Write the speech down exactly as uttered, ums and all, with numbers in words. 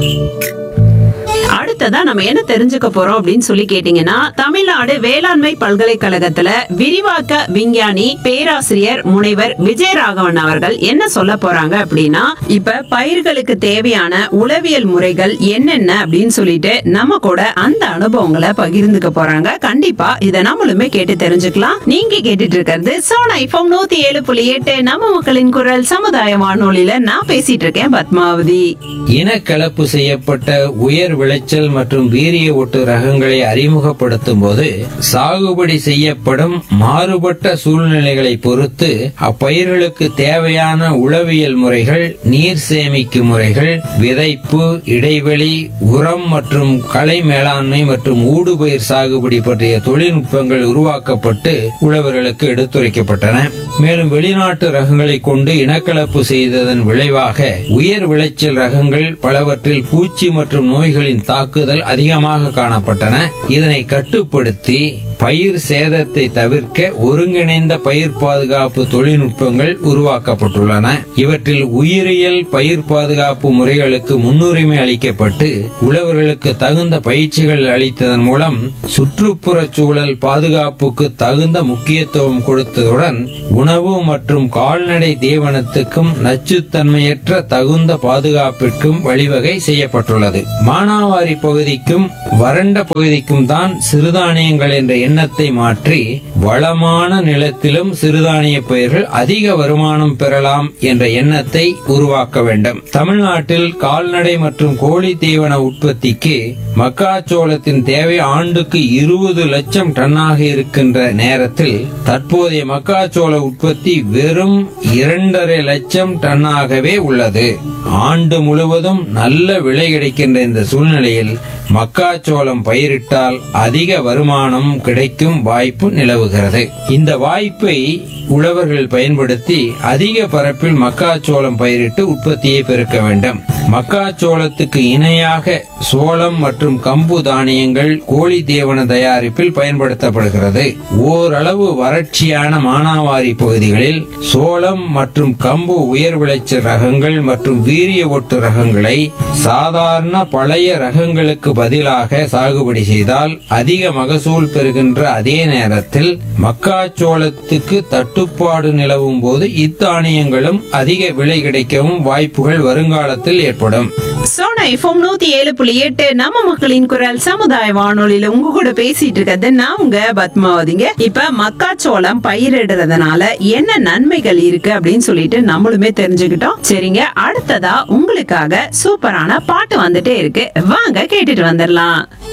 அடுத்ததா நம்ம என்ன தெரிஞ்சுக்க போறோம் அப்படின்னு சொல்லி கேட்டீங்கன்னா, தமிழ்நாடு வேளாண்மை பல்கலைக்கழகத்துல விரிவாக்க விஞ்ஞானி பேராசிரியர் முனைவர் விஜயராகவன் அவர்கள் என்ன சொல்ல போறாங்க அப்படின்னா, இப்ப பயிர்களுக்கு தேவையான உளவியல் முறைகள் என்னென்ன அப்படின்னு சொல்லிட்டு நம்ம கூட அந்த அனுபவங்களை பகிர்ந்துக்க போறாங்க. கண்டிப்பா இதை நம்மளுமே கேட்டு தெரிஞ்சுக்கலாம். நீங்க கேட்டுட்டு இருக்கிறது சோனா எஃப்எம் நூத்தி ஏழு புள்ளி எட்டு நம்ம மக்களின் குரல் சமுதாய வானொலியில நான் பேசிட்டு இருக்கேன் பத்மாவதி. இனக்கலப்பு செய்யப்பட்ட உயர் விளைச்சல் மற்றும் வீரிய ஒட்டு ரகங்களை அறிமுகப்படுத்தும் போது சாகுபடி செய்யப்படும் மாறுபட்ட சூழ்நிலைகளை பொறுத்து அப்பயிர்களுக்கு தேவையான உளவியல் முறைகள், நீர் சேமிக்கும் முறைகள், விதைப்பு, இடைவெளி, உரம் மற்றும் களை மேலாண்மை மற்றும் ஊடுபயிர் சாகுபடி பற்றிய தொழில்நுட்பங்கள் உருவாக்கப்பட்டு உழவர்களுக்கு எடுத்துரைக்கப்பட்டன. மேலும் வெளிநாட்டு ரகங்களை கொண்டு இனக்கலப்பு செய்ததன் விளைவாக உயர் விளைச்சல் ரகங்கள் பலவற்றில் பூச்சி மற்றும் நோய்களின் தாக்குதல் அதிகமாக காணப்பட்டன. இதனை கட்டுப்படுத்தி பயிர் சேதத்தை தவிர்க்க ஒருங்கிணைந்த பயிர் பாதுகாப்பு தொழில்நுட்பங்கள் உருவாக்கப்பட்டுள்ளன. இவற்றில் உயிரியல் பயிர் பாதுகாப்பு முறைகளுக்கு முன்னுரிமை அளிக்கப்பட்டு உழவர்களுக்கு தகுந்த பயிற்சிகள் அளித்ததன் மூலம் சுற்றுப்புற சூழல் பாதுகாப்புக்கு தகுந்த முக்கியத்துவம் கொடுத்ததுடன் உணவு மற்றும் கால்நடை தீவனத்துக்கும் நச்சுத்தன்மையற்ற தகுந்த பாதுகாப்பிற்கும் வழிவகை செய்யப்பட்டுள்ளது. மானாவாரி பகுதிக்கும் வறண்ட பகுதிக்கும் தான் சிறுதானியங்கள் என்ற எண்ணத்தை மாற்றி வளமான நிலத்திலும் சிறுதானிய பயிர்கள் அதிக வருமானம் பெறலாம் என்ற எண்ணத்தை உருவாக்க வேண்டும். தமிழ்நாட்டில் கால்நடை மற்றும் கோழி தீவன உற்பத்திக்கு மக்காச்சோளத்தின் தேவை ஆண்டுக்கு இருபது லட்சம் டன்னாக இருக்கின்ற நேரத்தில் தற்போதைய மக்காச்சோள உற்பத்தி வெறும் இரண்டரை லட்சம் டன்னாகவே உள்ளது. ஆண்டு முழுவதும் நல்ல விலை கிடைக்கின்ற இந்த சூழ்நிலையில் மக்காச்சோளம் பயிரிட்டால் அதிக வருமானம் கிடைக்கும் வாய்ப்பு நிலவுகிறது. இந்த வாய்ப்பை உழவர்கள் பயன்படுத்தி அதிக பரப்பில் மக்காச்சோளம் பயிரிட்டு உற்பத்தியை பெருக்க வேண்டும். மக்காச்சோளத்துக்கு இணையாக சோளம் மற்றும் கம்பு தானியங்கள் கோழி தீவன தயாரிப்பில் பயன்படுத்தப்படுகிறது. ஓரளவு வறட்சியான மானாவாரி பகுதிகளில் சோளம் மற்றும் கம்பு உயர் விளைச்சல் ரகங்கள் மற்றும் வீரிய ஒட்டு ரகங்களை சாதாரண பழைய ரகங்களுக்கு பதிலாக சாகுபடி செய்தால் அதிக மகசூல் பெறுகின்ற அதே நேரத்தில் மக்காச்சோளத்துக்கு தட்டுப்பாடு நிலவும் போது இத்தானியங்களும் அதிக விலை கிடைக்கவும் வாய்ப்புகள் வருங்காலத்தில் ஏற்படும். சோனா எஃப்எம் நூத்தி ஏழு புள்ளி எட்டு நம்ம மக்களின் குரல் சமுதாய வானொலியில உங்க கூட பேசிட்டு இருக்கிறது நான் உங்க பத்மாவதிங்க. இப்ப மக்காச்சோளம் பயிரிடுறதுனால என்ன நன்மைகள் இருக்கு அப்படின்னு சொல்லிட்டு நம்மளுமே தெரிஞ்சுக்கிட்டோம். சரிங்க, அடுத்ததா உங்களுக்காக சூப்பரான பாட்டு வந்துட்டே இருக்கு, வாங்க கேட்டுட்டு வந்துடலாம்.